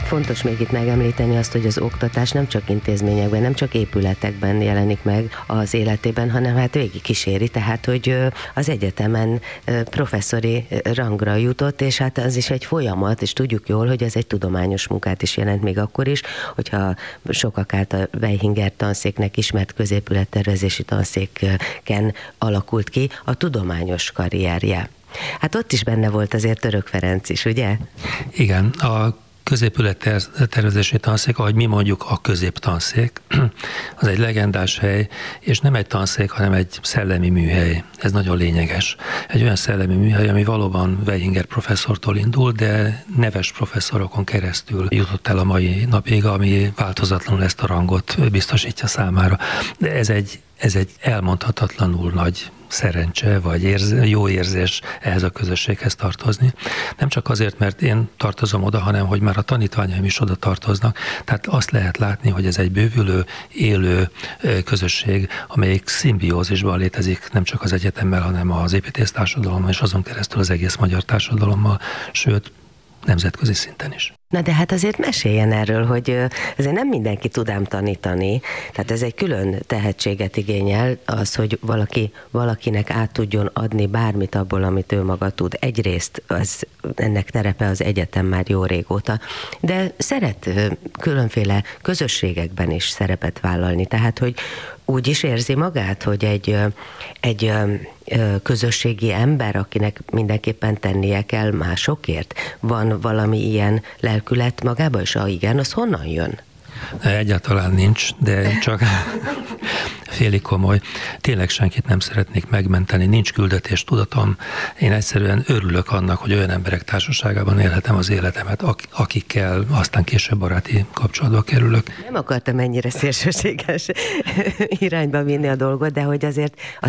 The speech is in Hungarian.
Fontos még itt megemlíteni azt, hogy az oktatás nem csak intézményekben, nem csak épületekben jelenik meg az életében, hanem hát végig kíséri, tehát hogy az egyetemen professzori rangra jutott, és hát az is egy folyamat, és tudjuk jól, hogy ez egy tudományos munkát is jelent még akkor is, hogyha sokak által Weihinger tanszéknek ismert középülettervezési tanszéken alakult ki a tudományos karrierje. Hát ott is benne volt azért Török Ferenc is, ugye? Igen, a középülettervezési tanszék, ahogy mi mondjuk a középtanszék, az egy legendás hely, és nem egy tanszék, hanem egy szellemi műhely. Ez nagyon lényeges. Egy olyan szellemi műhely, ami valóban Weihinger professzortól indul, de neves professzorokon keresztül jutott el a mai napig, ami változatlanul ezt a rangot biztosítja számára. De ez egy elmondhatatlanul nagy szerencse, vagy jó érzés ehhez a közösséghez tartozni. Nem csak azért, mert én tartozom oda, hanem hogy már a tanítványaim is oda tartoznak. Tehát azt lehet látni, hogy ez egy bővülő, élő közösség, amelyik szimbiózisban létezik nem csak az egyetemmel, hanem az építésztársadalommal, és azon keresztül az egész magyar társadalommal, sőt, nemzetközi szinten is. Na de hát azért meséljen erről, hogy azért nem mindenki tud ám tanítani, tehát ez egy külön tehetséget igényel, az, hogy valakinek át tudjon adni bármit abból, amit ő maga tud. Egyrészt ennek terepe az egyetem már jó régóta, de szeret különféle közösségekben is szerepet vállalni, tehát hogy úgy is érzi magát, hogy egy közösségi ember, akinek mindenképpen tennie kell másokért? Van valami ilyen lelkület magában, és igen, az honnan jön? Egyáltalán nincs, de csak félig komoly. Tényleg senkit nem szeretnék megmenteni, nincs küldetéstudatom. Én egyszerűen örülök annak, hogy olyan emberek társaságában élhetem az életemet, akikkel aztán később baráti kapcsolatba kerülök. Nem akartam ennyire szélsőséges irányba vinni a dolgot, de hogy azért